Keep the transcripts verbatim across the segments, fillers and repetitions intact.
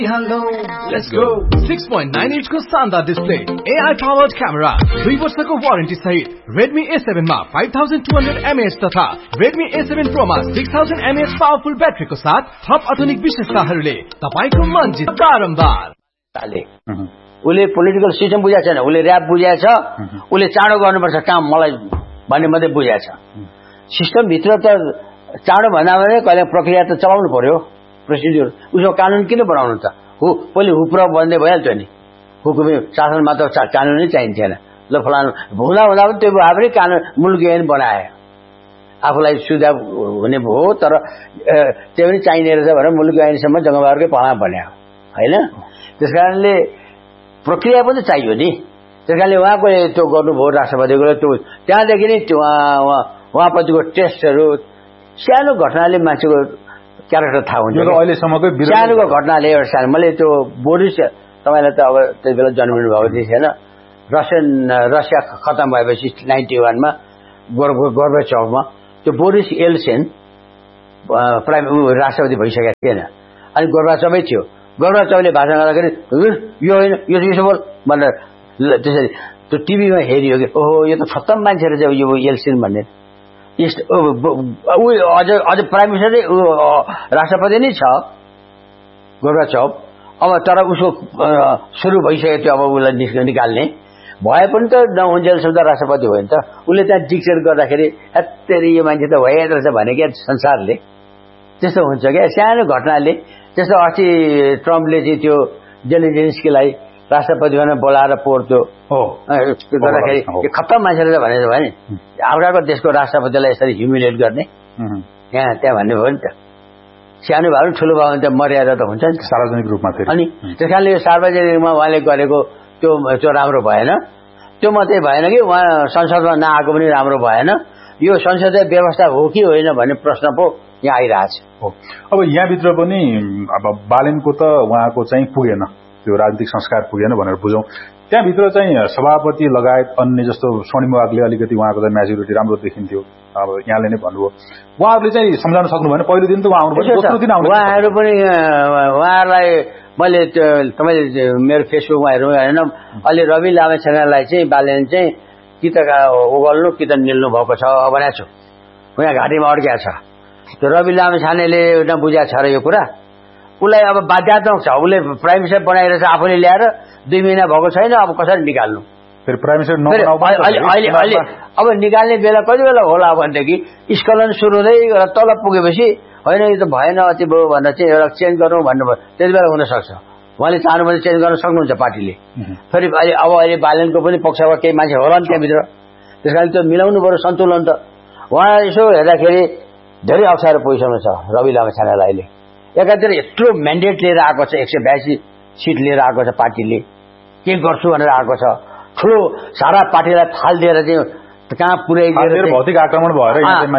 Hello, let's go. six point nine inch को शानदार display, A I powered camera, दुई वर्षको वारेन्टी सहित Redmi A seven मा five thousand two hundred milliamp hour तथा Redmi A seven Pro मा six thousand milliamp hour powerful ब्याट्रीको साथ थप आधुनिक विशेषताहरूले तपाईको मन जित बारम्बार। ताले उले पोलिटिकल सिस्टम बुझाएको छैन, उले र्याप बुझाएको छ, उले चाँडो गर्नुपर्छ काम मलाई भन्ने मात्रै बुझाएको छ। सिस्टम भित्र त चाँडो भन्दा भने कहिले प्रक्रिया त चलाउनु पर्यो, प्रोसिड्युर। उसको कानुन किन बनाउनु त? हु पहिले हुप्र बन्दै भइहाल्थ्यो नि। हुकुमी शासनमा त कानुनै चाहिन्थेन। ल फलानु हुँदा हुँदा पनि त्यो आफै कानुन मुलुक ऐन बनाए, आफूलाई सुविधा हुने भयो। तर त्यो पनि चाहिने रहेछ भनेर मुलुक ऐनसम्म जङ्गबहादुरकै पहला भन्यो होइन। त्यस कारणले प्रक्रिया पनि चाहियो नि। त्यस कारणले उहाँको त्यो गर्नुभयो राष्ट्रपतिको। त्यो त्यहाँदेखि नै त्यो उहाँप्रतिको टेस्टहरू सानो घटनाले मान्छेको क्यारेक्टर थाहा हुन्छ। अहिलेसम्मकै सानोको घटनाले एउटा सानो मैले त्यो बोरिस तपाईँलाई त अब त्यति बेला जन्मिनु भएको थिएन। रसियन रसिया खतम भएपछि नाइन्टी वानमा गोर्बाचोभमा त्यो बोरिस एल्सिन प्राइम राष्ट्रपति भइसकेको थिएन, अनि गोर्बाचोभै थियो। गोर्बाचोभले भाषण गर्दाखेरि यो होइन यो यसो बोल भनेर त्यसरी त्यो टिभीमा हेरियो कि ओहो यो त खत्तम मान्छे रहेछ यो एल्सिन भन्ने। अझ अझ प्राइम मिनिस्टर राष्ट्रपति नै छ गोर्बाचोभ। अब तर उसको सुरु भइसकेको थियो, अब उसलाई निकाल्ने भए पनि त नहुन्जेलसम्म त राष्ट्रपति हो नि त। उसले त्यहाँ डिक्टेट गर्दाखेरि हत्तेरी यो मान्छे त भइहाल्दो रहेछ भने क्या संसारले। त्यस्तो हुन्छ क्या सानो घटनाले। त्यस्तो अस्ति ट्रम्पले चाहिँ त्यो जेलेन्स्कीलाई राष्ट्रपति भनेर बोलाएर पोर्थ्यो गर्दाखेरि यो खत्तम मान्छे रहेछ भनेर भने अर्काको देशको राष्ट्रपतिलाई यसरी ह्युमिलेट गर्ने यहाँ त्यहाँ भन्ने भयो नि त। सानो भए पनि ठुलो भयो भने त मर्यादा त हुन्छ नि सार्वजनिक रूपमा। अनि त्यस कारणले यो सार्वजनिक रूपमा उहाँले गरेको त्यो त्यो राम्रो भएन। त्यो मात्रै भएन कि उहाँ संसदमा नआएको पनि राम्रो भएन। यो संसदीय व्यवस्था हो कि होइन भन्ने प्रश्न पो यहाँ आइरहेछ। अब यहाँभित्र पनि अब बालेनको त उहाँको चाहिँ पुगेन, त्यो राजनीतिक संस्कार पुगेन भनेर बुझौँ। त्यहाँभित्र चाहिँ सभापति लगायत अन्य जस्तो स्वर्णिम वागले अलिकति उहाँको चाहिँ मेजोरिटी राम्रो देखिन्थ्यो। अब यहाँले नै भन्नुभयो उहाँहरूले चाहिँ सम्झाउन सक्नु भएन। पहिलो दिन त उहाँ आउनु दोस्रो दिन आउनु उहाँहरू पनि उहाँहरूलाई मैले तपाईँले मेरो फेसबुकमा हेर्नु होइन अहिले रवि लामेछानेलाई चाहिँ बालेन चाहिँ कि त ओगल्नु कि त निल्नु भएको छ भनेको छु। उहाँ घाँटीमा अड्किया छ। त्यो रवि लामेछानेले नबुझाएको छ र यो कुरा उसलाई अब बाध्यात्मक छ। उसले प्राइम मिनिस्टर बनाइरहेछ आफूले ल्याएर दुई महिना भएको छैन, अब कसरी निकाल्नु? फेरि प्राइम मिनिस्टर अहिले अहिले अब निकाल्ने बेला कति बेला होला भनेदेखि स्खलन सुरु हुँदै तल पुगेपछि होइन यो त भएन अति भयो भनेर चाहिँ एउटा चेन्ज गरौँ भन्नुभयो। त्यति बेला हुनसक्छ उहाँले चाहनु भने चेन्ज गर्न सक्नुहुन्छ पार्टीले। फेरि अहिले अब अहिले बालेनको पनि पक्षमा केही मान्छे होला नि त्यहाँभित्र। त्यस कारण त्यो मिलाउनु पऱ्यो सन्तुलन त। उहाँ यसो हेर्दाखेरि धेरै अप्ठ्यारो पोजिसनमा छ रवि लामेछानेलाई। अहिले एकातिर यत्रो म्यान्डेट लिएर आएको छ, एक सय बयासी सिट लिएर आएको छ पार्टीले, के गर्छु भनेर आएको छ। ठुलो सारा पार्टीलाई थाल दिएर चाहिँ कहाँ पुर्याइदिएर भौतिक आक्रमण भएर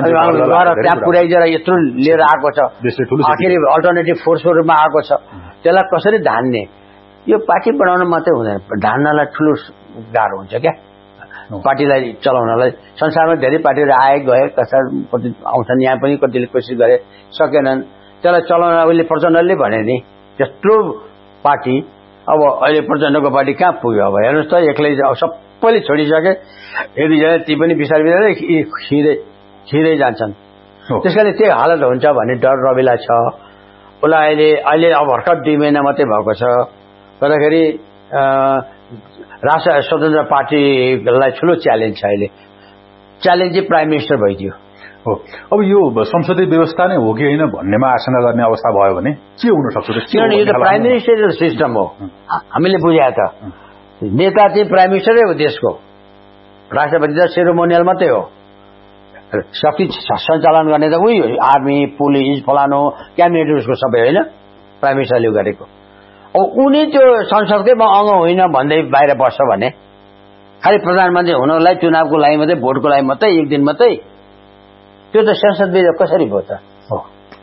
त्यहाँ पुर्याइदिएर यत्रो लिएर आएको छ। आखिर अल्टरनेटिभ फोर्सको रूपमा आएको छ। त्यसलाई कसरी धान्ने? यो पार्टी बनाउन मात्रै हुँदैन, धान्नलाई ठुलो गाह्रो हुन्छ क्या पार्टीलाई चलाउनलाई। संसारमा धेरै पार्टीहरू आए गए, कसरी कति आउँछन्, यहाँ पनि कतिले कोसिस गरे सकेनन्। त्यसलाई चलाउन अहिले प्रचण्डले भने नि त्यत्रो पार्टी अब अहिले प्रचण्डको पार्टी कहाँ पुग्यो? अब हेर्नुहोस् त एक्लै सबैले छोडिसके, यतिजना ती पनि बिस्तारै बिस्तारै खिँदै खिँदै जान्छन्। त्यस कारण त्यही हालत हुन्छ भन्ने डर रविलाई छ। उसलाई अहिले अहिले अब भर्खर दुई महिना मात्रै भएको छ गर्दाखेरि राष्ट्र स्वतन्त्र पार्टीलाई ठुलो च्यालेन्ज छ। अहिले च्यालेन्ज चाहिँ प्राइम मिनिस्टर भइदियो हो। अब यो संसदीय व्यवस्था नै हो कि होइन भन्नेमा आशंका गर्ने अवस्था भयो भने के हुन सक्छ? किनभने यो त प्राइम मिनिस्टरियल सिस्टम हो। हामीले बुझाए त नेता चाहिँ प्राइम मिनिस्टरै हो देशको, राष्ट्रपति त सेरोमोनियल मात्रै हो। शक्ति सञ्चालन गर्ने त उही हो, आर्मी पुलिस फलानो क्याबिनेट उसको सबै होइन, प्राइम मिनिस्टरले गरेको। अब उनी त्यो संसदकै अङ्ग होइन भन्दै बाहिर बस्छ भने खालि प्रधानमन्त्री हुनलाई चुनावको लागि मात्रै, भोटको लागि मात्रै, एक दिन मात्रै, त्यो त संसद विधेयक कसरी भयो त? हो।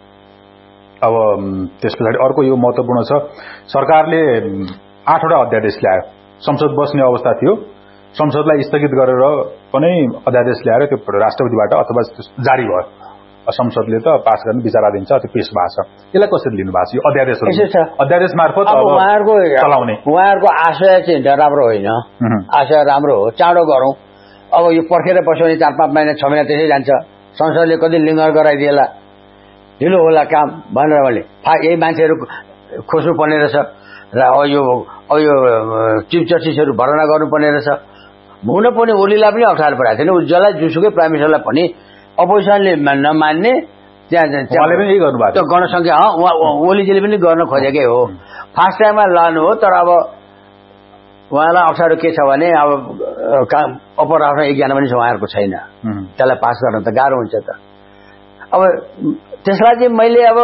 अब त्यस पछाडि अर्को यो महत्त्वपूर्ण छ, सरकारले आठवटा अध्यादेश ल्यायो। संसद बस्ने अवस्था थियो, संसदलाई स्थगित गरेर पनि अध्यादेश ल्याएर त्यो राष्ट्रपतिबाट अथवा जारी भयो। संसदले त पास गर्ने विचाराधीन छ, त्यो पेश भएको छ, यसलाई कसरी लिनु भएको छ? यो अध्यादेश अध्यादेश मार्फत उहाँहरूको चलाउने उहाँहरूको आशय चाहिँ राम्रो होइन, आशय राम्रो हो, चाँडो गरौँ। अब यो पर्खेर बस्यो भने चार पाँच महिना छ महिना त्यसै जान्छ, संसदले कति लिङ्गर गराइदिएला, ढिलो होला काम भनेर भने यही मान्छेहरू खोज्नु पर्ने रहेछ र अब यो अब यो चिफ जस्टिसहरू भर्ना गर्नुपर्ने रहेछ। हुन पनि ओलीलाई पनि अप्ठ्यारो परेको थिएन, जसलाई जुसुकै प्राइम मिनिस्टरलाई पनि अपोजिसनले नमान्ने त्यहाँ गर्न सक्यो। ओलीजीले पनि गर्न खोजेकै हो, फास्ट टाइममा लानु हो। तर अब उहाँलाई अप्ठ्यारो के छ भने अब अप्पर आफ्नो एकजना पनि उहाँहरूको छैन, त्यसलाई पास गर्न त गाह्रो हुन्छ त। अब त्यसलाई चाहिँ मैले अब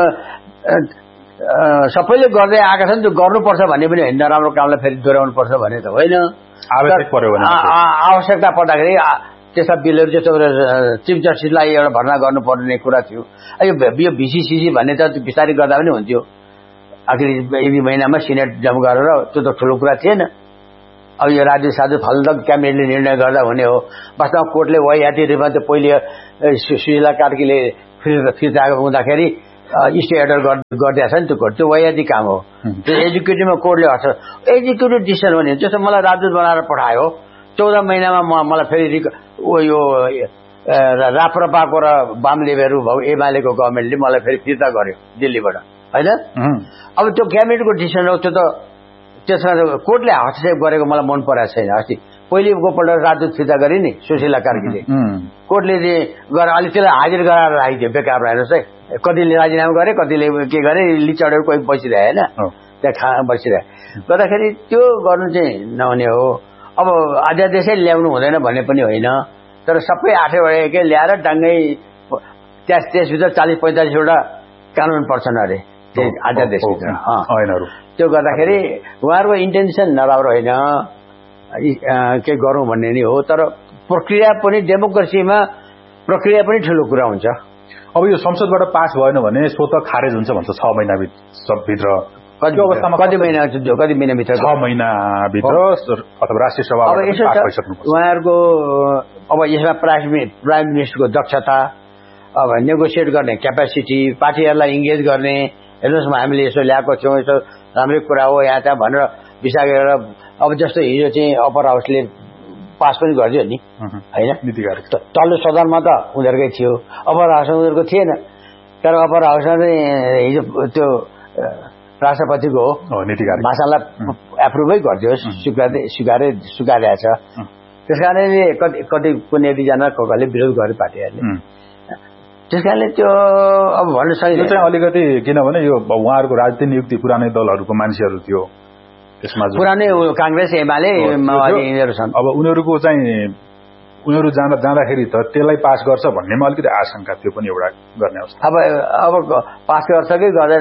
सबैले गर्दै आएका छन्, त्यो गर्नुपर्छ भन्ने पनि होइन, नराम्रो कामलाई फेरि दोहोऱ्याउनु पर्छ भन्ने त होइन। आवश्यकता पर्दाखेरि त्यस्ता बिलहरू चाहिँ चिफ जस्टिसलाई एउटा भर्ना गर्नुपर्ने कुरा थियो। यो भिसिसिसी भन्ने त बिस्तारै गर्दा पनि हुन्थ्यो, आखिर एक दुई महिनामा सिनेट जम्मा गरेर, त्यो त ठुलो कुरा थिएन। अब यो राज्य साधु फलदक क्याबिनेटले निर्णय गर्दा हुने हो। वास्तवमा कोर्टले वाइयाती रूपमा त्यो पहिले सुशीला कार्कीले फिर्ता हुँदाखेरि स्टे अर्डर गरिदिएको छ नि, त्यो कोर्ट त्यो वाइयाती काम हो। त्यो एक्जिक्युटिभमा कोर्टले हट्छ, एक्जिक्युटिभ डिसिसन हो नि। जस्तो मलाई राजदूत बनाएर पठायो, चौध महिनामा म मलाई फेरि यो राप्रपाको र वामलेबहरू भयो एमालेको गभर्मेन्टले मलाई फेरि फिर्ता गर्यो दिल्लीबाट, होइन? अब त्यो क्याबिनेटको डिसिसन हो, त्यो त त्यसमा कोर्टले हस्तक्षेप गरेको मलाई मन परेको छैन। अस्ति पहिलेको पल्ट राजदूत फिर्ता गरे नि सुशीला कार्कीले, कोर्टले गरेर अलिक त्यसलाई हाजिर गराएर राखिदियो बेकार। हेर्नुहोस् है, कतिले राजीनामा गरे, कतिले के गरे, लिचडहरू कोही बसिरहे होइन, त्यहाँ खा बसिरहे गर्दाखेरि त्यो गर्नु चाहिँ नहुने हो। अब अध्यादेशै ल्याउनु हुँदैन भन्ने पनि होइन, तर सबै आठैवटा ल्याएर डाङ्गै त्यस त्यसभित्र चालिस पैँतालिसवटा कानुन पर्छन् अरे त्यही अध्यादेशभित्र। त्यो गर्दाखेरि उहाँहरूको इन्टेन्सन नराम्रो होइन, के गरौँ भन्ने नै हो। तर प्रक्रिया पनि डेमोक्रेसीमा प्रक्रिया पनि ठुलो कुरा हुन्छ। अब यो संसदबाट पास भएन भने स्वत खारेज हुन्छ भन्छ, छ महिनाभित्र कति महिना कति महिनाभित्र छ महिनाभित्र अथवा राष्ट्रिय सभा उहाँहरूको। अब यसमा प्राइम प्राइम मिनिस्टरको दक्षता, अब नेगोसिएट गर्ने क्यापेसिटी, पार्टीहरूलाई इङ्गेज गर्ने, हेर्नुहोस् हामीले यसो ल्याएको छौँ, यसो राम्रै कुरा हो यहाँ त्यहाँ भनेर विचार गरेर। अब जस्तो हिजो चाहिँ अप्पर हाउसले पास पनि गरिदियो नि, होइन? तल्लो सदनमा त उनीहरूकै थियो, अप्पर हाउसमा उनीहरूको थिएन। तर अप्पर हाउसमा चाहिँ हिजो त्यो राष्ट्रपतिको भाषणलाई एप्रुभै गरिदियोस्, स्वीकार्दै स्वीकारै स्वीकारेको छ। त्यस कारणले कति कति कुनै एक दुईजना कसले विरोध गरे पार्टीहरूले, त्यस कारणले त्यो अब भन्नु सकिन्छ। यो चाहिँ अलिकति किनभने यो उहाँहरूको राजनीतिक नियुक्ति पुरानै दलहरूको मान्छेहरू थियो, त्यसमा पुरानै काङ्ग्रेस एमाले यिनीहरू छन्। अब उनीहरूको चाहिँ उनीहरू जाँदा जाँदाखेरि त त्यसलाई पास गर्छ भन्नेमा अलिकति आशंका त्यो पनि एउटा गर्ने अवस्था। अब अब पास गर्छ कि गर्दैन,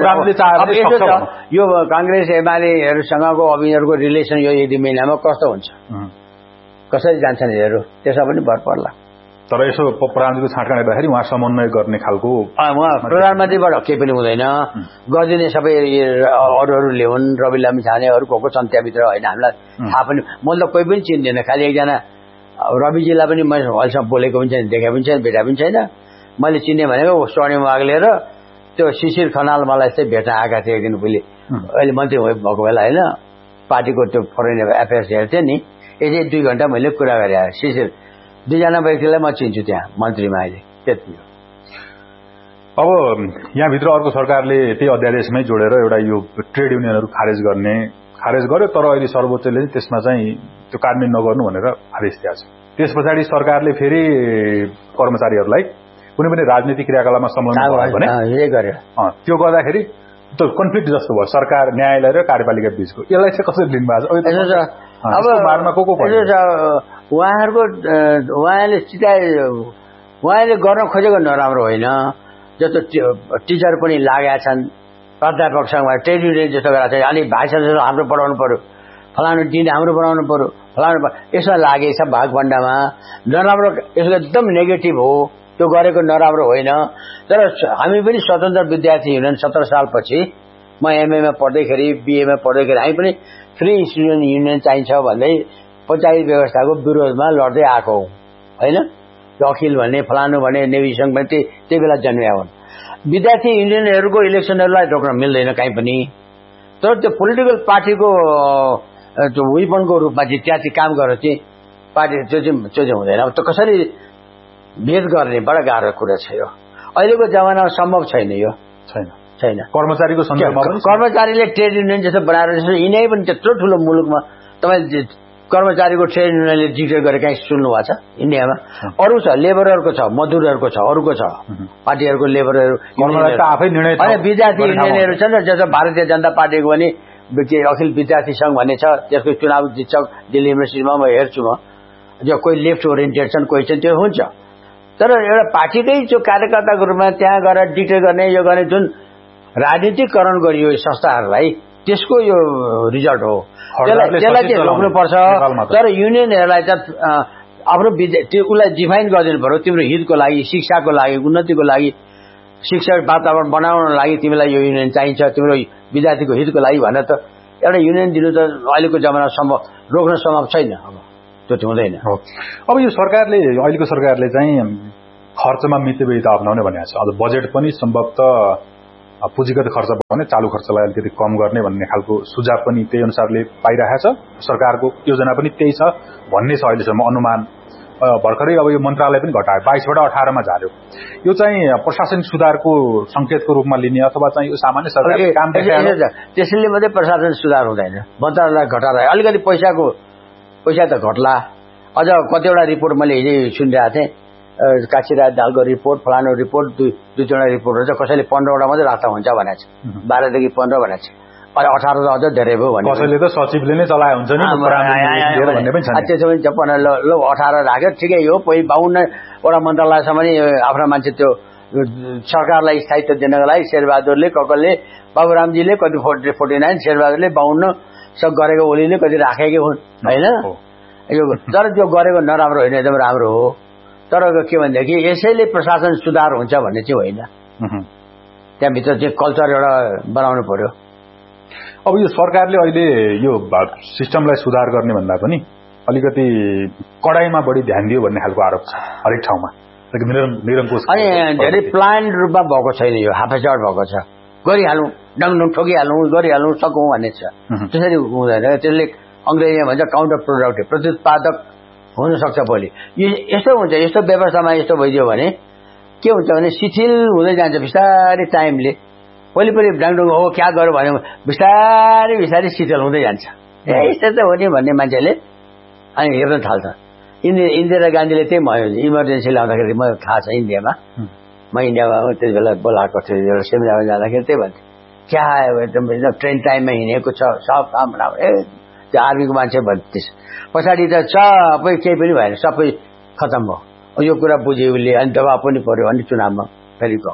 यो काङ्ग्रेस एमालेहरूसँगको अब यिनीहरूको रिलेसन यो एक दुई महिनामा कस्तो हुन्छ, कसरी जान्छन् यिनीहरू, त्यसमा पनि भर पर्ला। तर यसो प्रधानमन्त्रीको छाँटकान हेर्दाखेरि उहाँ समन्वय गर्ने खालको उहाँ प्रधानमन्त्रीबाट केही पनि हुँदैन, गरिदिने सबै अरू अरू ल्याउन्, रवि लामिछाने अरू को को छन् त्यहाँभित्र, होइन? हामीलाई थाहा पनि, मैले त कोही पनि चिन्दैन, खालि एकजना रविजीलाई पनि मैले अहिलेसम्म बोलेको पनि छैन, देखेको पनि छैन, भेटा पनि छैन। मैले चिन्ने भनेको स्वर्णिम वाग्ले र त्यो शिशिर खनाल मलाई चाहिँ भेट्न आएका थिए एक दिन पहिले, अहिले मन्त्री भएको बेला, होइन? पार्टीको त्यो फरेन एफेयर्स हेर्थेँ नि, यति दुई घन्टा मैले कुरा गरेँ। शिशिर दुईजना व्यक्तिलाई म चिन्छु त्यहाँ मन्त्रीमा, अहिले त्यति हो। अब यहाँभित्र अर्को सरकारले त्यही अध्यादेशमै जोडेर एउटा यो ट्रेड युनियनहरू खारेज गर्ने खारेज गर्यो, तर अहिले सर्वोच्चले त्यसमा चाहिँ त्यो कार्यान्वयन नगर्नु भनेर आदेश दिएको छ। त्यस पछाडि सरकारले फेरि कर्मचारीहरूलाई कुनै पनि राजनीतिक क्रियाकलापमा संलग्न भयो भने त्यो गर्दाखेरि त्यो कन्फ्लिक्ट जस्तो भयो सरकार, न्यायालय र कार्यपालिका बीचको। यसलाई चाहिँ कसरी लिनु भएको छ? अब बारमा को को उहाँहरूको उहाँले सिधाइ उहाँले गर्न खोजेको नराम्रो होइन, जस्तो टिचर पनि लागेका छन्, प्राध्यापकसँग ट्रेड युनियन जस्तो गरेको छ, अनि भाइस च्यान्सलर हाम्रो पढाउनु पर्यो, फलानु दिन हाम्रो बनाउनु पर्यो, फलानु यसमा लागेछ भागभण्डामा नराम्रो, यसको एकदम नेगेटिभ हो, त्यो गरेको नराम्रो होइन। तर हामी पनि स्वतन्त्र विद्यार्थी युनियन सत्र सालपछि म एमएमा पढ्दैखेरि बिएमा पढ्दैखेरि हामी पनि फ्री स्टुडेन्ट युनियन चाहिन्छ भन्दै पञ्चायत व्यवस्थाको विरोधमा लड्दै आएको हौ, होइन? अखिल भने फलानु भने नेभी सङ्घ भने त्यही बेला जन्मिया हुन्। विद्यार्थी युनियनहरूको इलेक्सनहरूलाई रोक्न मिल्दैन कहीँ पनि। तर त्यो पोलिटिकल पार्टीको त्यो विपनको रूपमा चाहिँ त्यहाँ चाहिँ काम गरेर चाहिँ पार्टी त्यो चाहिँ त्यो चाहिँ हुँदैन। अब त कसरी भेद गर्ने बडा गाह्रो कुरा छ यो। अहिलेको जमानामा सम्भव छैन यो, छैन छैन। कर्मचारीको सन्दर्भमा कर्मचारीले ट्रेड युनियन जस्तो बनाएर जस्तो यिनै पनि त्यत्रो ठुलो मुलुकमा तपाईँ कर्मचारीको ट्रेड युनियनले डिक्लेयर गरे कहीँ सुन्नु भएको छ इन्डियामा? अरू छ, लेबरहरूको छ, मजदुरहरूको छ, अरूको छ, पार्टीहरूको लेबरहरू आफै निर्णय। अनि विद्यार्थी युनियनहरू छन् र जस्तो भारतीय जनता पार्टीको पनि अखिल विद्यार्थी सङ्घ भन्ने छ, त्यसको चुनाव जित्छ दिल्ली युनिभर्सिटीमा म हेर्छु म। जो कोही लेफ्ट ओरिएन्टेड छन्, कोही चाहिँ त्यो हुन्छ। तर एउटा पार्टीकै जो कार्यकर्ताको रूपमा त्यहाँ गएर डिक्लेयर गर्ने यो गर्ने जुन राजनीतिकरण गरियो संस्थाहरूलाई, त्यसको यो रिजल्ट हो। त्यसलाई त्यसलाई चाहिँ रोक्नुपर्छ। तर युनियनहरूलाई त आफ्नो त्यो उसलाई डिफाइन गरिदिनु पर्यो। तिम्रो हितको लागि, शिक्षाको लागि, उन्नतिको लागि, शिक्षा वातावरण बनाउनको लागि तिमीलाई यो युनियन चाहिन्छ, तिम्रो विद्यार्थीको हितको लागि भनेर त एउटा युनियन दिनु त अहिलेको जमाना सम्भव रोक्न सम्भव छैन। अब त्यो चाहिँ हुँदैन। अब यो सरकारले अहिलेको सरकारले चाहिँ खर्चमा मितव्ययिता अप्नाउने भनेको छ। अब बजेट पनि सम्भवतः पुँजीगत खर्च भने चालु खर्चलाई अलिकति कम गर्ने भन्ने खालको सुझाव पनि त्यही अनुसारले पाइरहेछ। सरकारको योजना पनि त्यही छ भन्ने छ अहिलेसम्म अनुमान। भर्खरै अब यो मन्त्रालय पनि घटायो, बाइसबाट अठारमा झाल्यो। यो चाहिँ प्रशासनिक सुधारको संकेतको रूपमा लिने अथवा चाहिँ यो सामान्य सरकारको काम त्यसैले मात्रै प्रशासन सुधार हुँदैन। मन्त्रालय घटाएर अलिकति पैसाको पैसा त घट्ला। अझ कतिवटा रिपोर्ट मैले हिजै सुनिरहेको थिएँ, काशीराज दालको रिपोर्ट, फलानु रिपोर्ट, दुई दुईवटा रिपोर्टहरू छ। कसैले पन्ध्रवटा मात्रै राख्दा हुन्छ भनेको छ, बाह्रदेखि पन्ध्र भनेको छ। अहिले अठार त अझ धेरै भयो भने कसैले त सचिवले नै चलाए हुन्छ नि भन्ने पनि छ। त्यसो भने पन्ध्र ल अठार राख्यो ठिकै हो। पहिला बाहुन्नवटा मन्त्रालयसम्म नि आफ्नो मान्छे त्यो सरकारलाई स्थायित्व दिनको लागि शेरबहादुरले, ककलले, बाबुरामजीले कति फोर्टी फोर्टी नाइन, शेरबहादुरले बाहुन्न सब गरेको, ओलीले कति राखेकै हुन् होइन। यो तर त्यो गरेको नराम्रो होइन, एकदम राम्रो हो। तर के भनेदेखि यसैले प्रशासन सुधार हुन्छ भन्ने चाहिँ होइन। त्यहाँभित्र चाहिँ कल्चर एउटा बनाउनु पर्यो। अब यो सरकारले अहिले यो सिस्टमलाई सुधार गर्ने भन्दा पनि अलिकति कडाइमा बढी ध्यान दियो भन्ने खालको आरोप छ हरेक ठाउँमा। निरङ्कुश अनि धेरै प्लान रूपमा भएको छैन, यो हाफेजड भएको छ। गरिहालौँ, डङडङ ठोकिहालौँ, गरिहालौँ, सकौँ भन्ने छ। त्यसरी हुँदैन। त्यसले अङ्ग्रेजीमा भन्छ काउन्टर प्रोडक्टिभ, प्रत्युत्पादक हुन सक्छ भोलि। यो यस्तो हुन्छ, यस्तो व्यवस्थामा यस्तो भइदियो भने के हुन्छ भने शिथिल हुँदै जान्छ बिस्तारै टाइमले। पहिले पहिले डाङडुङ हो क्या गर्यो भन्यो बिस्तारै बिस्तारै शिथिल हुँदै जान्छ। ए यस्तो त हो नि भन्ने मान्छेले अनि हेर्न थाल्छ। इन्दिरा इन्दिरा गान्धीले त्यही भयो, इमर्जेन्सी ल्याउँदाखेरि म थाहा छ इन्डियामा, म इन्डियामा त्यति बेला बोलाएको थिएँ एउटा सेमिनारमा जाँदाखेरि त्यही भन्थेँ, क्या एकदम ट्रेन टाइममा हिँडेको छ, सब काम राम्रो। ए त्यो आर्मीको मान्छे भन्थिस्, पछाडि त सबै केही पनि भएन, सबै खतम भयो। यो कुरा बुझ्यो उसले, अनि दबाब पनि पर्यो अनि चुनावमा फेरि गएको।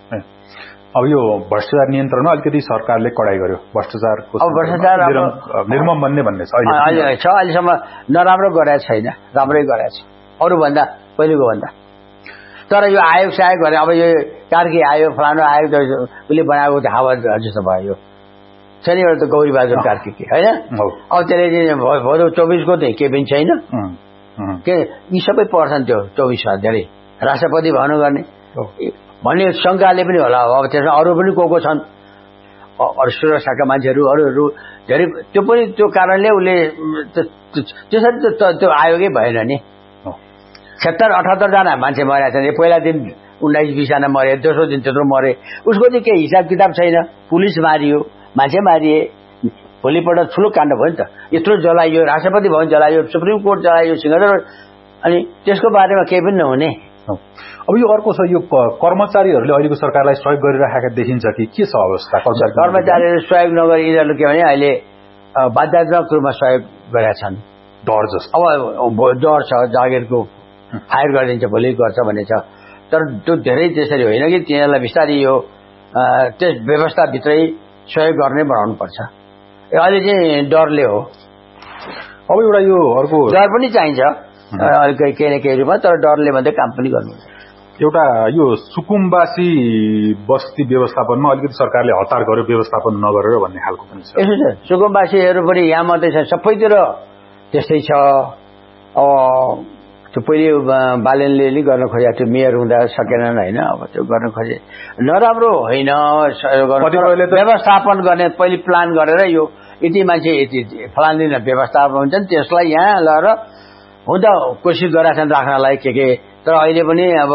अब यो भ्रष्टाचार नियन्त्रणमा अलिकति सरकारले कडाई गर्यो। भ्रष्टाचारको अब भ्रष्टाचार निर्मम बन्ने भन्ने छ अहिले छ। अहिलेसम्म नराम्रो गरेको छैन, राम्रै गरेको छ अरूभन्दा, पहिलेको भन्दा। तर यो आयोग सायोग गरे, अब यो कार्की आयो, फलानु आयोग उसले बनाएको हावा जस्तो भयो। यो छ नि एउटा त गौरी बहादुर कार्की के होइन। अब त्यसले भदौ चौबिसको चाहिँ केही पनि छैन के, यी सबै पर्छन् त्यो चौबिसमा धेरै राष्ट्रपति भर्नु गर्ने भन्ने शङ्काले पनि होला। अब त्यसमा अरू पनि को को छन्, अरू सुरक्षाका मान्छेहरू, अरूहरू धेरै। त्यो पनि त्यो कारणले उसले त्यसरी त्यो आयोगै भएन नि। सत्तर अठहत्तरजना मान्छे मरेका छन्। पहिला दिन उन्नाइस बिसजना मरे, दोस्रो दिन त्यत्रो मरे। उसको चाहिँ केही हिसाब किताब छैन। पुलिस मारियो, मान्छे मारिए, भोलिपल्ट ठुलो काण्ड भयो नि त। यत्रो जलाइयो, राष्ट्रपति भवन जलाइयो, सुप्रिम कोर्ट जलाइयो, सिंहदरबार, अनि त्यसको बारेमा केही पनि नहुने। अब यो अर्को छ, यो कर्मचारीहरूले अहिलेको सरकारलाई सहयोग गरिराखेका देखिन्छ कि के छ अवस्था? कर्मचारीहरू सहयोग नगरी यिनीहरूले के भने अहिले बाध्यात्मक रूपमा सहयोग गरेका छन्। डर जस्तो अब डर छ, जागिरको फायर गरिदिन्छ भोलि गर्छ भन्ने छ। तर त्यो धेरै त्यसरी होइन कि तिनीहरूलाई बिस्तारै यो त्यस व्यवस्थाभित्रै सहयोग गर्ने बनाउनु पर्छ। अहिले चाहिँ डरले हो। अब एउटा यो अर्को डर पनि चाहिन्छ केही न केही रूपमा, तर डरले मात्रै काम पनि गर्नुहुन्छ। एउटा यो सुकुम्बासी बस्ती व्यवस्थापनमा अलिकति सरकारले हतार गर्यो, व्यवस्थापन नगरेर भन्ने खालको पनि छ। यसो छ, सुकुम्बासीहरू पनि यहाँ मात्रै छ, सबैतिर त्यस्तै छ। अब त्यो पहिले बालेनले नि गर्न खोजेको थियो मेयर हुँदा सकेनन् होइन अब त्यो गर्न खोजे नराम्रो होइन व्यवस्थापन गर्ने पहिले प्लान गरेर यो यति मान्छे यति फलान दिन व्यवस्थापन हुन्छ नि त्यसलाई यहाँ लगेर हुँदा कोसिस गरेका छन् राख्नलाई के के तर अहिले पनि अब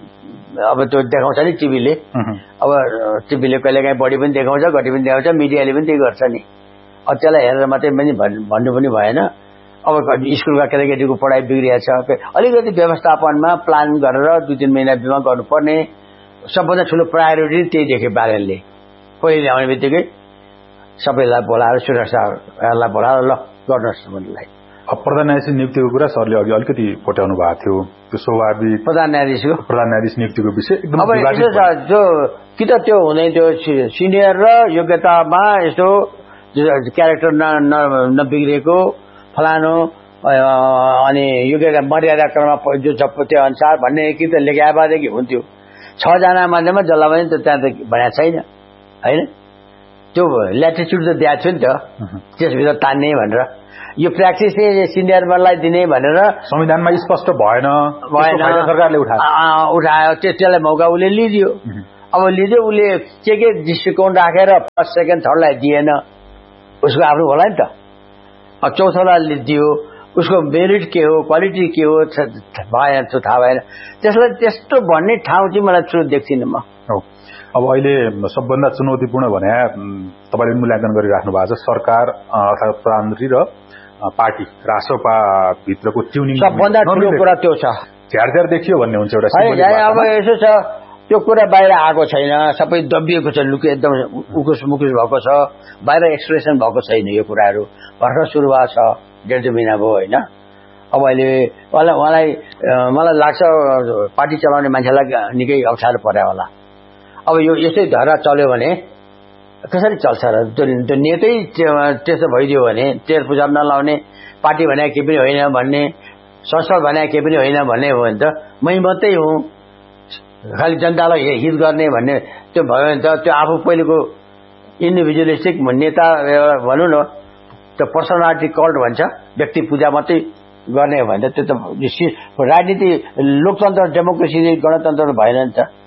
अब त्यो देखाउँछ नि टिभीले अब टिभीले कहिलेकाहीँ बढी पनि देखाउँछ घटी पनि देखाउँछ मिडियाले पनि त्यही गर्छ नि अब त्यसलाई हेरेर मात्रै पनि भन्नु पनि भएन अब स्कुलका केटाकेटीको पढाइ बिग्रिएको छ अलिकति व्यवस्थापनमा प्लान गरेर दुई तिन महिना बिमा गर्नुपर्ने सबभन्दा ठुलो प्रायोरिटी त्यही देखे बारेनले पहिले ल्याउने बित्तिकै सबैलाई बोलाएर सुरक्षालाई बोलाएर ल गर्नुहोस् भन्नुलाई अब प्रधान न्यायाधीश नियुक्तिको कुरा सरले अघि अलिकति कोट्याउनु भएको थियो त्यो स्वाभाविक प्रधान न्यायाधीशको प्रधान न्यायाधीश नियुक्तिको विषय एकदम अब यसो छ जो कि त त्यो हुँदैन त्यो सिनियर र योग्यतामा यसो क्यारेक्टर नबिग्रेको फलानु अनि योग्यता मर्यादा क्रममा जो छ त्यो अनुसार भन्ने कि त लेख्या भएदेखि हुन्थ्यो छजना मध्येमा जसलाई पनि त त्यहाँ त भनेको छैन होइन त्यो ल्याटिच्युड त दिएको थियो नि त त्यसभित्र तान्ने भनेर यो प्र्याक्टिस सिनियरलाई दिने भनेर संविधानमा स्पष्ट भएन भएन सरकारले उठायो उठायो त्यसलाई मौका उसले लिदियो अब लिदियो उसले के के दृष्टिकोण राखेर फर्स्ट सेकेन्ड थर्डलाई दिएन उसको आफ्नो होला नि त अब चौथोलाई दियो उसको मेरिट के हो क्वालिटी के हो भएन त्यो थाहा भएन त्यसलाई त्यस्तो भन्ने ठाउँ चाहिँ मलाई ठुलो देख्दिनँ म अब अहिले सबभन्दा चुनौतीपूर्ण भने तपाईँले मूल्याङ्कन गरिराख्नु भएको छ सरकार अर्थात् प्रधानमन्त्री र पार्टी रासपा भित्रको ट्युनिङ सबभन्दा ठुलो कुरा त्यो छ झ्यार झ्यार देखियो भन्ने हुन्छ एउटा अब यसो छ त्यो कुरा बाहिर आएको छैन सबै दबिएको छ लुके एकदम उकुस मुकुस भएको छ बाहिर एक्सप्रेसन भएको छैन यो कुराहरू भर्खर सुरु भएको छ डेढ दुई महिना भयो होइन अब अहिले उहाँलाई मलाई लाग्छ पार्टी चलाउने मान्छेलाई निकै अप्ठ्यारो पर्यो होला अब यो यस्तै धारा चल्यो भने कसरी चल्छ र त्यो नेतै त्यस्तो भइदियो भने तेर पूजा नलाउने पार्टी भने केही पनि होइन भन्ने संसद भने केही पनि होइन भन्ने हो भने त मै मात्रै हुँ खालि जनतालाई हित गर्ने भन्ने त्यो भयो भने त त्यो आफू पहिलेको इन्डिभिजुअलिस्टिक नेता भनौँ न त्यो पर्सनालिटी कल्ट भन्छ व्यक्ति पूजा मात्रै गर्ने हो भने त त्यो त राजनीति लोकतन्त्र डेमोक्रेसी गणतन्त्र भएन नि त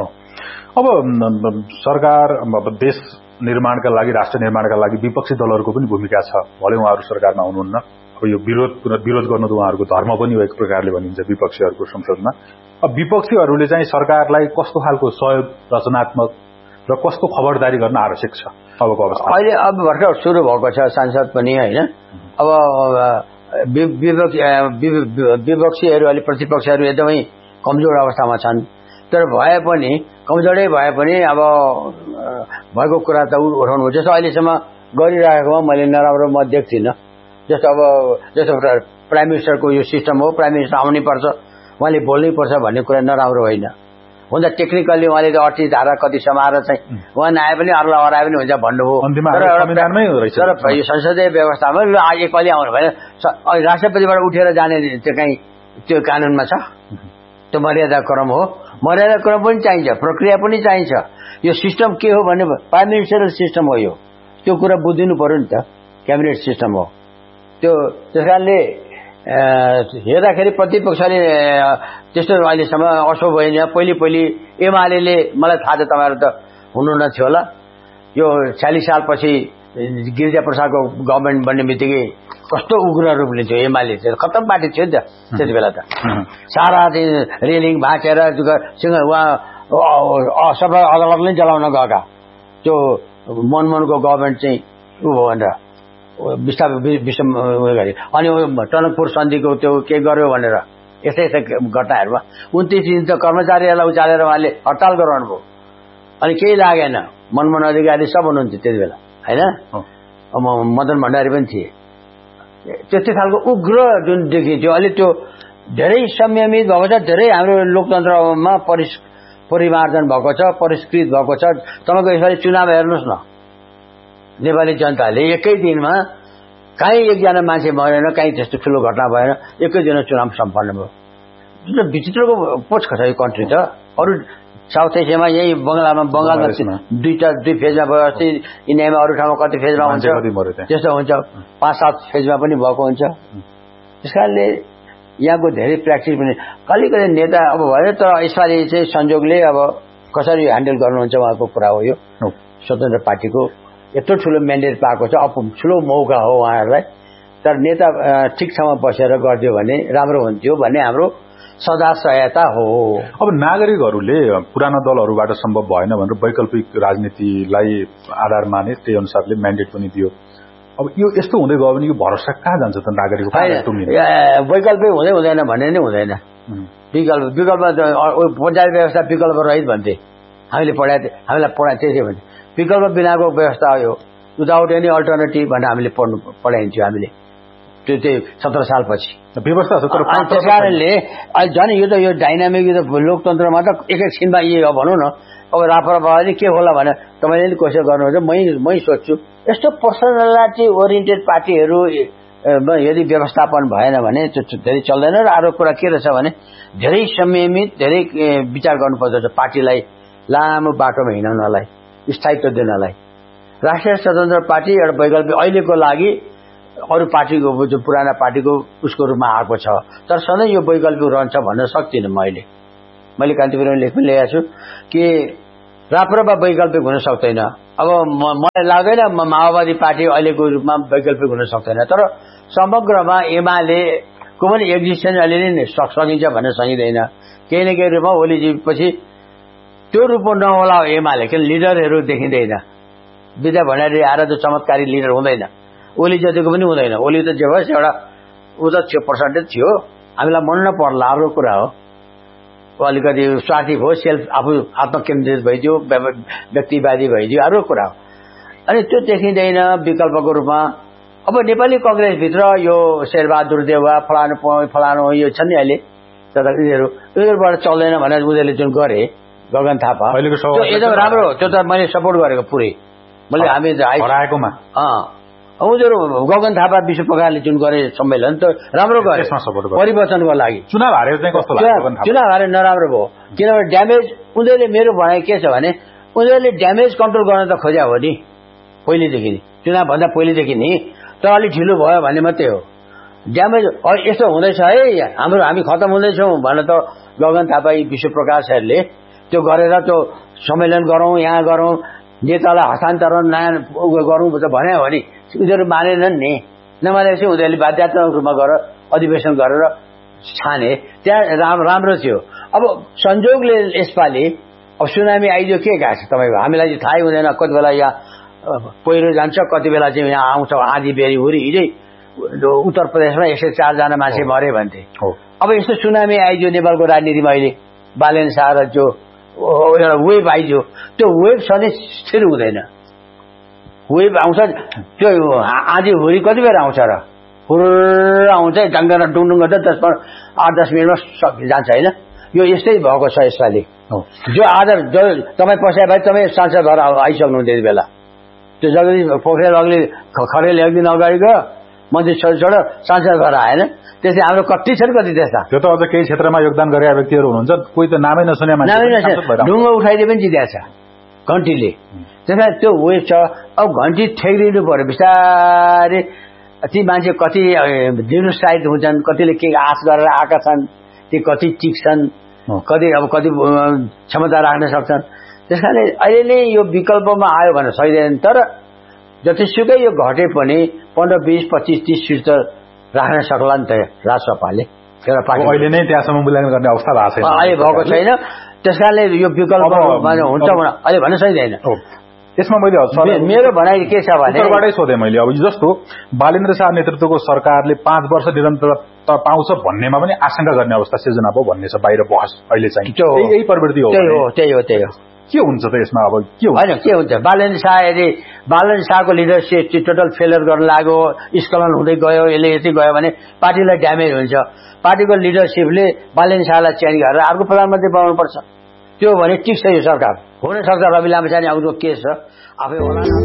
अब सरकार देश निर्माणका लागि राष्ट्र निर्माणका लागि विपक्षी दलहरूको पनि भूमिका छ भले उहाँहरू सरकारमा हुनुहुन्न अब यो विरोध विरोध गर्नु त उहाँहरूको धर्म पनि हो एक प्रकारले भनिन्छ विपक्षीहरूको संसदमा अब विपक्षीहरूले चाहिँ सरकारलाई कस्तो खालको सहयोग रचनात्मक र कस्तो खबरदारी गर्न आवश्यक छ अबको अवस्था अहिले अब भर्खर सुरु भएको छ सांसद पनि होइन अब विपक्षीहरू अलि प्रतिपक्षहरू एकदमै कमजोर अवस्थामा छन् तर भए पनि कमजोरै भए पनि अब भएको कुरा त उठाउनु जस्तो अहिलेसम्म गरिरहेकोमा मैले नराम्रो म देख्दिनँ जस्तो अब जस्तो प्राइम मिनिस्टरको यो सिस्टम हो प्राइम मिनिस्टर आउनै पर्छ उहाँले बोल्नै पर्छ भन्ने कुरा नराम्रो होइन हुँदा टेक्निकल्ली उहाँले त अठतीस धारा कति समाएर चाहिँ उहाँ नआए पनि अरूलाई हराए पनि हुन्छ भन्नुभयो तर यो संसदीय व्यवस्थामा एकपालि आउनु भएन राष्ट्रपतिबाट उठेर जाने त्यो कहीँ त्यो कानूनमा छ त्यो मर्यादा क्रम हो मर्यादा क्रम पनि चाहिन्छ प्रक्रिया पनि चाहिन्छ यो सिस्टम के हो भन्ने प्राइम मिनिस्टरल सिस्टम हो यो त्यो कुरा बुझिदिनु पर्यो नि त क्याबिनेट सिस्टम हो त्यो त्यस कारणले हेर्दाखेरि प्रतिपक्षले त्यस्तो अहिलेसम्म असो भएन पहिले पहिले एमाले मलाई थाहा छ तपाईँहरू त हुनु नथ्यो होला यो चालिस सालपछि गिरिजा प्रसादको गभर्मेन्ट बन्ने बित्तिकै कस्तो उग्र रूप लिन्थ्यो एमाले चाहिँ खत्तम पार्टी थियो नि त त्यति बेला त सारा चाहिँ रेलिङ भाँचेर उहाँ सबै अदालत नै जलाउन गएका त्यो मनमोहनको गभर्मेन्ट चाहिँ उ भयो भनेर विस्तार विषम गरे अनि टनकपुर सन्धिको त्यो के गर्यो भनेर यस्तै यस्तै घटनाहरूमा उन्तिस दिन त कर्मचारीहरूलाई उचालेर उहाँले हडताल गराउनु भयो अनि केही लागेन मनमोहन अधिकारी सब हुनुहुन्थ्यो त्यति बेला होइन मदन भण्डारी पनि थिए त्यस्तै खालको उग्र जुन देखिन्थ्यो अहिले त्यो धेरै संयमित भएको छ धेरै हाम्रो लोकतन्त्रमा परिस परिमार्जन भएको छ परिष्कृत भएको छ तपाईँको यसपालि चुनाव हेर्नुहोस् न नेपाली जनताले एकै दिनमा कहीँ एकजना मान्छे मरेन कहीँ त्यस्तो ठुलो घटना भएन एकै दिनमा चुनाव सम्पन्न भयो जुन विचित्रको पोच छ यो कन्ट्री त अरू साउथ एसियामा यही बङ्गलामा बङ्गालमा दुईटा दुई फेजमा भयो अस्ति इन्डियामा अरू ठाउँमा कति फेजमा हुन्छ त्यस्तो हुन्छ पाँच सात फेजमा पनि भएको हुन्छ त्यस कारणले यहाँको धेरै प्र्याक्टिस पनि कहिले कहिले नेता अब भयो तर यसपालि चाहिँ संयोगले अब कसरी ह्यान्डल गर्नुहुन्छ उहाँको कुरा हो यो स्वतन्त्र पार्टीको यत्रो ठुलो म्यान्डेट पाएको छ अब ठुलो मौका हो उहाँहरूलाई तर नेता ठिक ठाउँमा बसेर गरिदियो भने राम्रो हुन्थ्यो भन्ने हाम्रो सदा सहायता हो। अब नागरिकहरूले पुरानो दलहरूबाट सम्भव भएन भनेर वैकल्पिक राजनीतिलाई आधार माने त्यही अनुसारले म्यान्डेट पनि दियो। अब यो यस्तो हुँदै गयो भने यो भरोसा कहाँ जान्छ त नागरिकको? वैकल्पिक हुँदै हुँदैन भन्ने नै हुँदैन। विकल्प विकल्प पञ्चायत व्यवस्था विकल्प रहित भन्थे हामीले पढाएको हामीलाई पढाएको त्यसै भन्थे विकल्प बिनाको व्यवस्था हो यो विदाउट एनी अल्टरनेटिभ भनेर हामीले पढ्नु पढाइन्थ्यो हामीले त्यो त्यही सत्र सालपछि व्यवस्था छ। तर त्यस कारणले झन् यो त यो डाइनामिक यो त लोकतन्त्रमा त एकैछिनमा यो भनौँ न अब राप्रपाले के होला भने तपाईँले नि कोसिस गर्नुहुन्छ मै मै सोध्छु यस्तो पर्सनालिटी ओरिएन्टेड पार्टीहरू यदि व्यवस्थापन भएन भने त्यो धेरै चल्दैन। र अरू कुरा के रहेछ भने धेरै संयमित धेरै विचार गर्नुपर्छ पार्टीलाई लामो बाटोमा हिँड्नलाई स्थायित्व दिनलाई। राष्ट्रिय स्वतन्त्र पार्टी एउटा वैकल्पिक अहिलेको लागि अरू पार्टीको जो पुराना पार्टीको उसको रूपमा आएको छ तर सधैँ यो वैकल्पिक रहन्छ भन्न सक्दिनँ। मैले मैले कान्तिपुरमा लेख पनि ल्याएको छु कि राप्रपा वैकल्पिक हुन सक्दैन। अब मलाई लाग्दैन माओवादी पार्टी अहिलेको रूपमा वैकल्पिक हुन सक्दैन तर समग्रमा एमालेको पनि एक्जिस्टेन्स अहिले नै सकिन्छ भन्न सकिँदैन। केही न केही रूपमा ओलीजीपछि त्यो रूपमा नहोला एमाले किन लिडरहरू देखिँदैन। विद्या भण्डारी आएर जो चमत्कारी लिडर हुँदैन ओली जतिको पनि हुँदैन। ओली त जे होस् एउटा ऊ त थियो पर्सेन्टेज थियो हामीलाई मन नपर्ला अर्को कुरा हो अलिकति स्वार्थी भयो सेल्फ आफू आत्मकेन्द्रित भइदियो व्यक्तिवादी भइदियो अर्को कुरा हो। अनि त्यो देखिँदैन विकल्पको रूपमा। अब नेपाली कङ्ग्रेसभित्र यो शेरबहादुर देउवा फलानु फलानु यो छ नि अहिले तर यिनीहरू यिनीहरूबाट चल्दैन भनेर उनीहरूले जुन गरे गगन थापा एकदम राम्रो हो त्यो त मैले सपोर्ट गरेको पुरै मैले हामी हराएकोमा उनीहरू गगन थापा विश्व प्रकारले जुन गरे सम्मेलन त राम्रो गरे परिवर्तनको लागि। चुनाव हारेर चाहिँ कस्तो लाग्यो? चुनाव हारेर नराम्रो भयो किनभने ड्यामेज उनीहरूले मेरो भनाइ के छ भने उनीहरूले ड्यामेज कन्ट्रोल गर्न त खोज्या हो नि पहिलेदेखि नि चुनावभन्दा पहिलेदेखि नि तर अलिक ढिलो भयो भन्ने मात्रै हो। ड्यामेज यस्तो हुँदैछ है हाम्रो हामी खतम हुँदैछौँ भने त गगन थापा विश्व प्रकाशहरूले त्यो गरेर त्यो सम्मेलन गरौँ यहाँ गरौँ नेतालाई हस्तान्तरण नयाँ गरौँ भने हो नि उनीहरू मानेनन् नि नमानेपछि उनीहरूले बाध्यात्मक रूपमा गरेर अधिवेशन गरेर छाने त्यहाँ राम राम्रो थियो। अब संयोगले यसपालि अब सुनामी आइदियो के गएको छ तपाईँको हामीलाई चाहिँ थाहै हुँदैन कति बेला यहाँ पहिरो जान्छ कति बेला चाहिँ यहाँ आउँछ आधी बेरी हुरी हिजै उत्तर प्रदेशमा एक सय चारजना मान्छे मरे भन्थे। अब यस्तो सुनामी आइदियो नेपालको राजनीतिमा अहिले बालेन शाह र जो एउटा वेभ आइदियो त्यो वेभ सधैँ स्थिर हुँदैन। वेभ आउँछ त्यो आधी हुरी कति बेर आउँछ र हुर्र आउँछ डङ्गर डुङडुङ गर्दा दस आठ दस मिनटमा सकि जान्छ होइन यो यस्तै भएको छ यसपालि। जो आधार जो तपाईँ पछाडि भए तपाईँ सांसद भएर आइसक्नु त्यति बेला त्यो जगदीश पोखरेल अग्ली खरेल एक दिन अगाडि गयो मन्त्री छोड छोड सांसद भएर आएन त्यसै हाम्रो कति छन् कति त्यस्ता त्यो त अझ केही क्षेत्रमा योगदान गरेका व्यक्तिहरू हुनुहुन्छ कोही त नामै नसुने मान्छे ढुङ्गो उठाइदिए पनि जित्या छ घन्टीले। त्यसमा त्यो वेभ छ अब घन्टी ठेक्रिनु पर्यो बिस्तारै ती मान्छे कति निरुत्साहित हुन्छन् कतिले के आश गरेर आएका छन् ती कति टिक्छन् कति अब कति क्षमता राख्न सक्छन्। त्यस कारणले अहिले नै यो विकल्पमा आयो भने सकिँदैन तर जतिसुकै यो घटे पनि पन्ध्र बिस पच्चिस तीस सिट त राख्न सक्ला नि त राजसभाले अहिले नै त्यहाँसम्म मूल्याङ्कन गर्ने अवस्था भएको छैन अहिले भएको छैन। त्यस कारणले यो विकल्प हुन्छ अहिले भन्न सकिँदैन। त्यसमा मैले मेरो भनाइ के छ भने उत्तरबाटै सोधेँ मैले अब जस्तो बालेन्द्र शाह नेतृत्वको सरकारले पाँच वर्ष निरन्तरता पाउँछ भन्नेमा पनि आशंका गर्ने अवस्था सिर्जना भयो भन्ने छ बाहिर बहस अहिले चाहिँ यही प्रवृत्ति हो। त्यही हो त्यही हो त्यही हो के हुन्छ त यसमा अब के होइन के हुन्छ बालेन्द्र शाह यदि बालेन्द्र शाहको लिडरसिप टोटल फेलियर गर्न लाग्यो स्खलन हुँदै गयो यसले यति गयो भने पार्टीलाई ड्यामेज हुन्छ। पार्टीको लिडरसिपले बालेन्द्र शाहलाई चेन्ज गरेर अर्को प्रधानमन्त्री बनाउनुपर्छ त्यो भने ठिक छ यो सरकार हुन सक्छ। रवि लामिछाने आउँदो केस छ आफै होला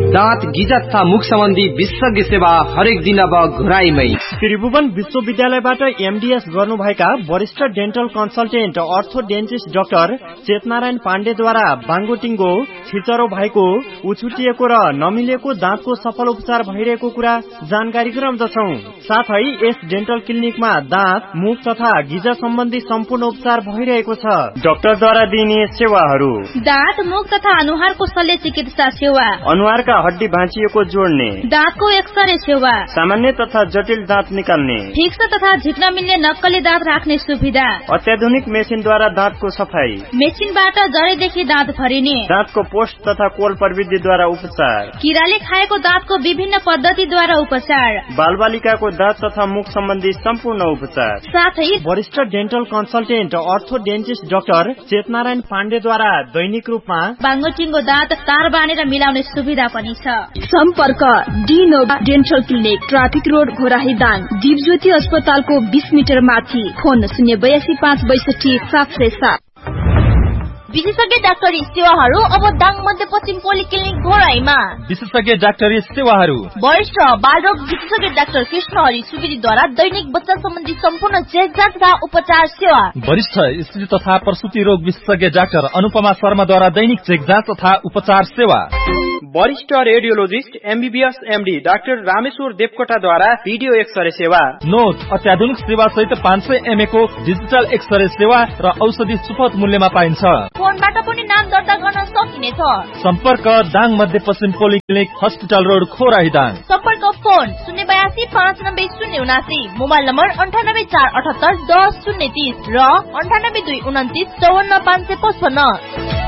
दाँत गिजा तथा मुख सम्बन्धी विशेषज्ञ सेवा हरेक दिन अब घोराईमै। त्रिभुवन विश्वविद्यालयबाट एमडीएस गर्नुभएका वरिष्ठ डेन्टल कन्सल्टेन्ट अर्थोडेन्टिस्ट डाक्टर चेतनारायण पाण्डेद्वारा बाङ्गोटिङ्गो छिचरो भएको, उछुटिएको र नमिलेको दाँतको सफल उपचार भइरहेको कुरा जानकारी गराउँदछौ। साथै यस डेन्टल क्लिनिकमा दाँत, मुख तथा गिजा सम्बन्धी सम्पूर्ण उपचार भइरहेको छ। डाक्टरद्वारा दिइने सेवाहरू: दाँत, मुख तथा अनुहारको शल्य चिकित्सा सेवा, अनुहारका हड्डी भाँचिएको जोड्ने, दाँतको एक्सरे सेवा, सामान्य तथा जटिल दाँत निकाल्ने, फिक्स तथा झिक्न मिल्ने नक्कली दाँत राख्ने सुविधा, अत्याधुनिक मेसिनद्वारा दाँतको सफाई, मेसिनबाट जडैदेखि दाँत भरिने, दाँतको पोस्ट तथा कोल प्रविधिद्वारा उपचार, किराले खाएको दाँतको विभिन्न पद्धतिद्वारा उपचार, बालबालिकाको दाँत तथा मुख सम्बन्धी सम्पूर्ण उपचार, साथै वरिष्ठ डेन्टल कन्सल्टेन्ट अर्थोडेन्टिस्ट डाक्टर चेतनारायण पाण्डेद्वारा दैनिक रूपमा बाङ्गोटिङ्गो दाँत तार बानेर मिलाउने सुविधा पनि छ। सम्पर्क Dino dental clinic, traffic road, Ghorahi Dang, Dipjyoti अस्पतालको बीस मिटर माथि। फोन शून्य बयासी पाँच बैसठी सात सय सात। विशेषज्ञ डाक्टरी सेवाहरू अब दाङ मध्यपश्चिम पोलिक्लिनिक घोराईमा। विशेषज्ञ डाक्टरी सेवाहरू: वरिष्ठ बालरोग विशेषज्ञ डाक्टर कृष्ण हरि सुवेदीद्वारा दैनिक बच्चा सम्बन्धी सम्पूर्ण चेकजाँच तथा उपचार सेवा। वरिष्ठ स्त्री तथा प्रसुति रोग विशेषज्ञ डाक्टर अनुपमा शर्माद्वारा दैनिक चेकजाँच तथा उपचार सेवा। वरिष्ठ radiologist MBBS MD doctor Rameshwar देवकोटाद्वारा video x-ray सेवा। नोट अत्याधुनिक सेवा सहित पाँच सय एमए को डिजिटल एक्सरे सेवा र औषधि सुपथ मूल्यमा पाइन्छ। फोनबाट पनि नाम दर्ता गर्न सकिनेछ। सम्पर्क दाङ मध्यपश्चिम पोलिक्लिनिक, हस्पिटल रोड, खोराही दाङ। सम्पर्क फोन शून्य बयासी पाँच नब्बे शून्य उनासी, मोबाइल नम्बर अन्ठानब्बे चार अठहत्तर दस शून्य तीस र अन्ठानब्बे दुई उन्तिस चौवन्न पाँच सय पचपन्न।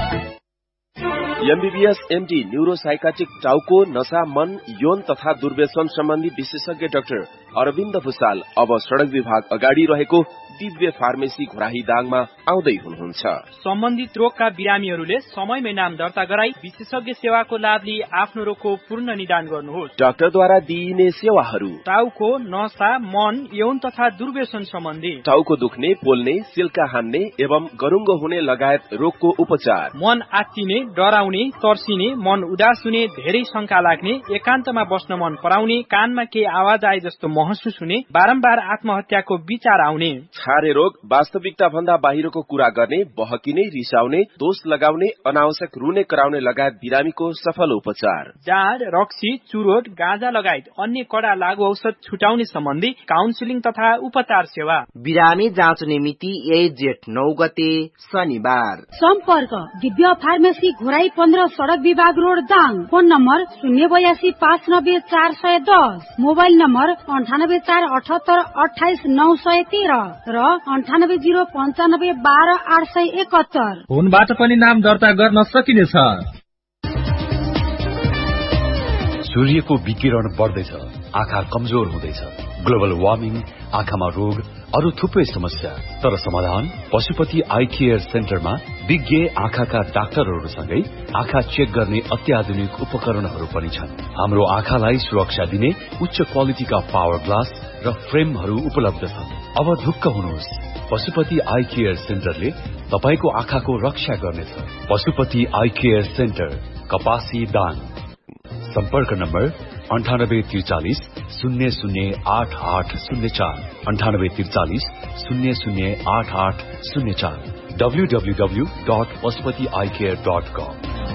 एमबीबीएस एमडी न्यूरोसाइकाट्रिक टाउको, नशा, मन, यौन तथा दुर्व्यसन सम्बन्धी विशेषज्ञ डाक्टर अरविन्द भुसाल अब सड़क विभाग अगाडि रहेको दिव्य फार्मेसी घोराही दाङमा आउँदै हुनुहुन्छ। सम्बन्धित रोगका बिरामीहरूले समयमै नाम दर्ता गराई विशेषज्ञ सेवाको लाभ लिई आफ्नो रोगको पूर्ण निदान गर्नुहोस्। डाक्टरद्वारा दिइने सेवाहरू: टाउको, नशा, मन, यौन तथा दुर्व्यसन सम्बन्धी, टाउको दुख्ने, पोल्ने, सिल्का हान्ने एवं गरुङ्गो हुने लगायत रोगको उपचार, मन आत्तिने, डराउने, तर्सिने, मन उदास हुने, धेरै शंका लाग्ने, एकान्तमा बस्न मन पराउने, कानमा केही आवाज आए जस्तो महसुस हुने, बारम्बार आत्महत्याको विचार आउने, छारे रोग, वास्तविकता भन्दा बाहिरको कुरा गर्ने, बहकिने, रिसाउने, दोष लगाउने, अनावश्यक रुने कराउने लगायत बिरामीको सफल उपचार, जाड, रक्सी, चुरोट, गाँजा लगायत अन्य कडा लागू औषध छुटाउने सम्बन्धी काउन्सिलिङ तथा उपचार सेवा। बिरामी जाँच्ने मिति एक जेठ नौ गते शनिबार। सम्पर्क दिव्य फार्मेसी घोराई पन्ध्र, सड़क विभाग रोड, दाङ। फोन नम्बर शून्य बयासी पाँच नब्बे चार सय दस, मोबाइल नम्बर अन्ठानब्बे चार अठहत्तर अठाइस नौ सय तेह्र र अन्ठानब्बे जीरो पन्चानब्बे बाह्र आठ सय एकहत्तर। फोनबाट पनि नाम दर्ता गर्न सकिनेछ। सूर्यको विकिरण बढ्दैछ, आँखा कमजोर हुँदैछ, ग्लोबल वार्मिङ, आँखामा रोग, अरू थुप्रै समस्या। तर समाधान पशुपति आई केयर सेन्टरमा विज्ञ आँखाका डाक्टरहरूसँगै आँखा चेक गर्ने अत्याधुनिक उपकरणहरू पनि छन्। हाम्रो आँखालाई सुरक्षा दिने उच्च क्वालिटीका पावर ग्लास र फ्रेमहरू उपलब्ध छन्। अब ढुक्क हुनुहोस्, पशुपति आई केयर सेन्टरले तपाईको आँखाको रक्षा गर्नेछ। पशुपति आई केयर सेन्टर, कपासी दाङ। सम्पर्क नम्बर अन्ठानब्बे त्रिचालिस शून्य शून्य आठ आठ शून्य चार, अन्ठानब्बे त्रिचालिस शून्य शून्य आठ आठ शून्य चार, W W W dot Pashupati I care dot com.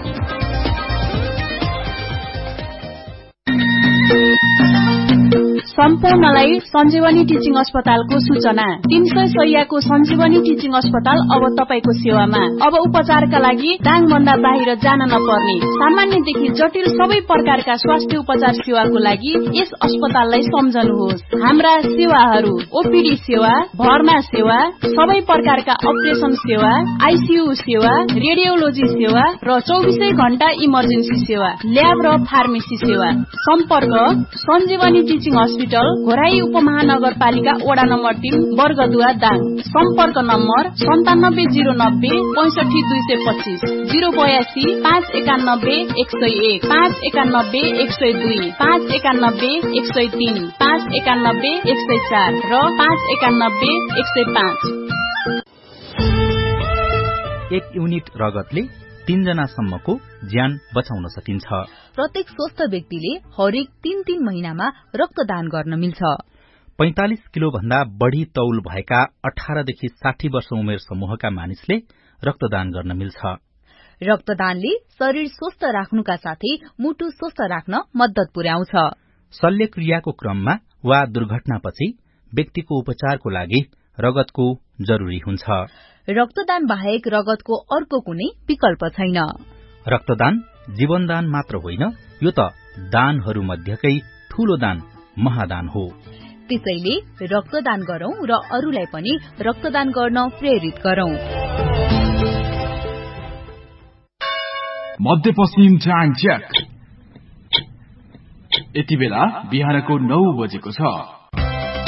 सम्पूर्णलाई Sanjeevani teaching अस्पतालको सूचना। तीन सय शैय्याको सञ्जीवनी टिचिङ अस्पताल अब तपाईको सेवामा। अब उपचारका लागि दाङ भन्दा बाहिर जान नपर्ने, सामान्यदेखि जटिल सबै प्रकारका स्वास्थ्य उपचार सेवाको लागि यस अस्पताललाई सम्झनुहोस्। हाम्रा सेवाहरू: ओपीडी सेवा, भर्ना सेवा, सबै प्रकारका अपरेसन सेवा, आईसीयू सेवा, रेडियोलोजी सेवा र चौबिसै घण्टा इमर्जेन्सी सेवा, ल्याब र फार्मेसी सेवा। सम्पर्क सञ्जीवनी टिचिङ अस्पताल, घोराई उपमहानगरपालिका वडा नम्बर तीन, वर्गदुवा, दाङ। सम्पर्क नम्बर सन्तानब्बे जीरो नब्बे पैंसठी दुई सय पच्चीस, जीरो बयासी पाँच एकानब्बे एक सय एक, पाँच एकानब्बे एक सय दुई, पाँच एकानब्बे एक सय तीन, पाँच एकानब्बे एक सय चार र पाँच एकानब्बे एक सय पाँच। एक युनिट रगतले तीनजनासम्मको ज्यान बचाउन सकिन्छ। प्रत्येक स्वस्थ व्यक्तिले हरेक तीन तीन महिनामा रक्तदान गर्न मिल्छ। पैंतालिस किलो भन्दा बढ़ी तौल भएका अठारदेखि साठी वर्ष उमेर समूहका मानिसले रक्तदान गर्न मिल्छ। रक्तदानले शरीर स्वस्थ राख्नुका साथै मुटु स्वस्थ राख्न मद्दत पुर्याउँछ। शल्यक्रियाको क्रममा वा दुर्घटनापछि व्यक्तिको उपचारको लागि रगतको जरुरी हुन्छ। रक्तदान बाहेक रगतको अर्को कुनै विकल्प छैन। रक्तदान जीवनदान मात्र होइन, यो त दानहरू मध्येकै ठूलो दान महादान हो। त्यसैले रक्तदान गरौं र अरूलाई पनि रक्तदान गर्न प्रेरित गरौं। मध्यपश्चिम टाइम चेक। यति बेला बिहानको नौ बजेको छ।